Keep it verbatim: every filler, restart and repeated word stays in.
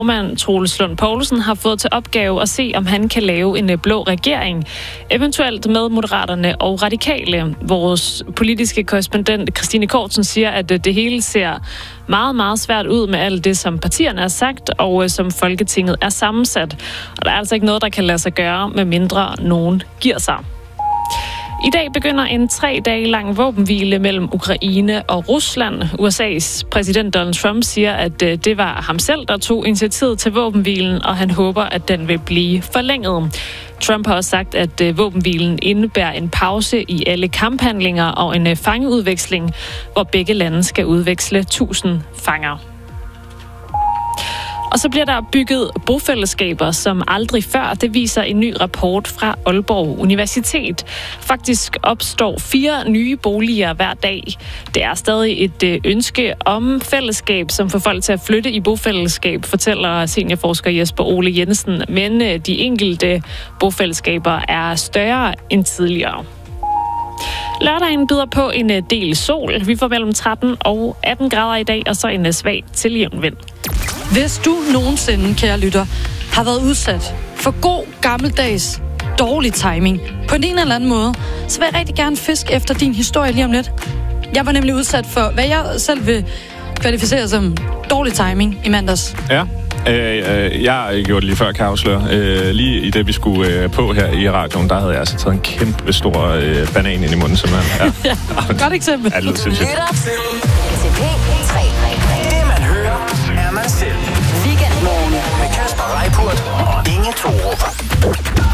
Formand Troels Lund Poulsen har fået til opgave at se, om han kan lave en blå regering, eventuelt med Moderaterne og Radikale. Vores politiske korrespondent Christine Kortsen siger, at det hele ser meget, meget svært ud med alt det, som partierne har sagt, og som Folketinget er sammensat. Og der er altså ikke noget, der kan lade sig gøre, med mindre nogen giver sig. I dag begynder en tre dage lang våbenhvile mellem Ukraine og Rusland. U S A's præsident Donald Trump siger, at det var ham selv, der tog initiativet til våbenhvilen, og han håber, at den vil blive forlænget. Trump har også sagt, at våbenhvilen indebærer en pause i alle kamphandlinger og en fangeudveksling, hvor begge lande skal udveksle tusind fanger. Og så bliver der bygget bofællesskaber som aldrig før. Det viser en ny rapport fra Aalborg Universitet. Faktisk opstår fire nye boliger hver dag. Det er stadig et ønske om fællesskab, som får folk til at flytte i bofællesskab, fortæller seniorforsker Jesper Ole Jensen. Men de enkelte bofællesskaber er større end tidligere. Lørdagen byder på en del sol. Vi får mellem tretten og atten grader i dag, og så en svag til jævn vind. Hvis du nogensinde, kære lytter, har været udsat for god, gammeldags, dårlig timing på en eller anden måde, så vil jeg rigtig gerne fiske efter din historie lige om lidt. Jeg var nemlig udsat for, hvad jeg selv vil kvalificere som dårlig timing i mandags. Ja, øh, øh, jeg gjorde det lige før, kan jeg afsløre. Øh, lige i det, vi skulle øh, på her i radioen, der havde jeg altså taget en kæmpe stor øh, banan ind i munden, simpelthen. Ja. Ja, godt eksempel. Ja, det synes jeg. Det man hører, er man selv. Weekendmorgen med Kasper Reippurt og Inge Thorup.